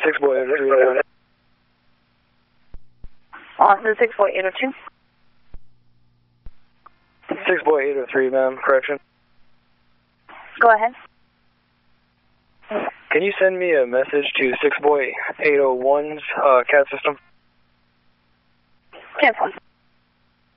6 boy 803. Austin 6 boy 802. 6 boy 803, ma'am. Correction. Go ahead. Can you send me a message to 6 boy 801's CAT system? Cancel.